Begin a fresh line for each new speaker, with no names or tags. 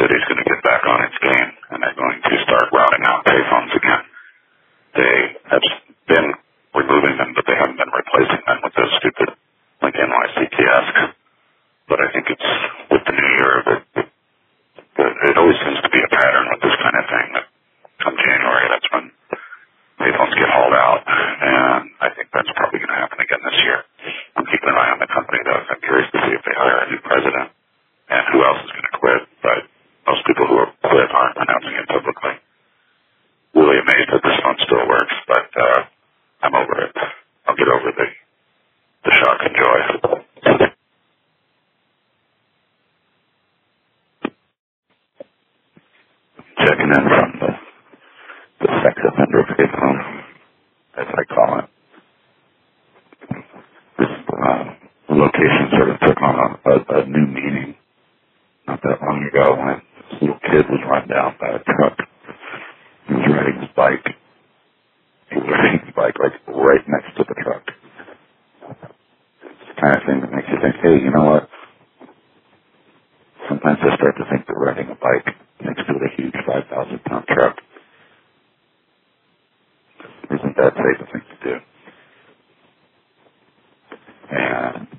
city's going to get back on its game, and they're going to start routing out payphones again. They have been removing them, but they haven't been replacing them with those stupid like NYC kiosks. But I think it's with the new year that it always seems to be a pattern with this kind of thing. That come January, that's when payphones get hauled out, and I think that's probably going to happen again this year. I'm keeping an eye on the company, though. I'm curious to see if they hire a new president and who else is going to quit. But most people who have quit aren't announcing it publicly. Really amazed that this phone still works, but I'm over it. I'll get over the shock and joy. Checking in from the sex offender payphone, as I call it. This location sort of took on a new meaning not that long ago when this little kid was run down by a truck. He was riding his bike. Like right next to the truck. It's the kind of thing that makes you think, hey, you know what? Sometimes I start to think that riding a bike next to a huge 5,000-pound truck isn't that safe a thing to do. And